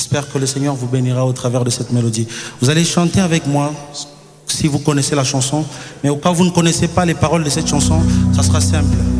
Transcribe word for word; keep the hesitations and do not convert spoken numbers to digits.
J'espère que le Seigneur vous bénira au travers de cette mélodie. Vous allez chanter avec moi, si vous connaissez la chanson, mais au cas où vous ne connaissez pas les paroles de cette chanson, ça sera simple.